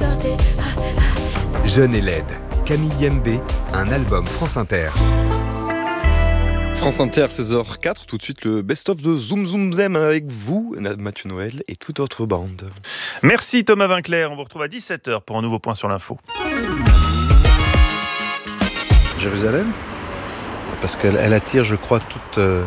Jeune et laide, Camille Yembé, un album France Inter. France Inter, 16h04, tout de suite le best-of de Zoom Zoom Zem avec vous, Mathieu Noël et toute votre bande. Merci Thomas Vinclair, on vous retrouve à 17h pour un nouveau point sur l'info. Jérusalem, parce qu'elle attire, je crois, toute